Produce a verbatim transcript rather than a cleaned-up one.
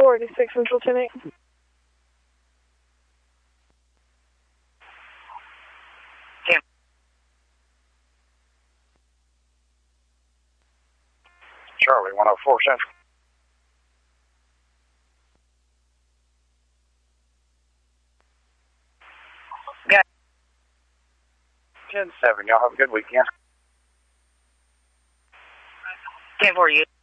forty-six Central ten eight. Charlie, one oh four Central. Yeah. ten seven, y'all have a good weekend. ten four, you.